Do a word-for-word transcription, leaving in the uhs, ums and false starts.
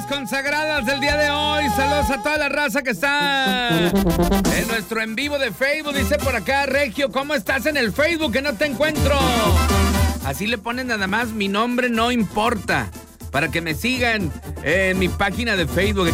consagradas del día de hoy. Saludos a toda la raza que está en nuestro en vivo de Facebook. Dice por acá, Regio, ¿cómo estás en el Facebook? Que no te encuentro. Así le ponen nada más, mi nombre no importa, para que me sigan en mi página de Facebook.